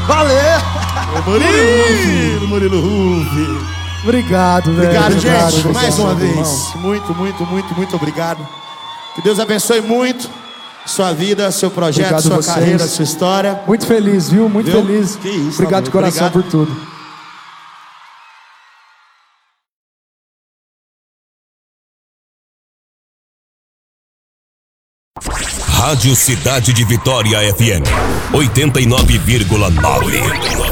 Valeu! Murilo Ruff. Obrigado, velho. Obrigado, gente. Obrigado, Mais uma vez. irmão. Muito obrigado. Que Deus abençoe muito sua vida, seu projeto, Obrigado sua vocês. carreira, sua história. Muito feliz, viu? Muito Viu? feliz. Que isso, Obrigado de coração obrigado. por tudo. Rádio Cidade de Vitória FM 89,9.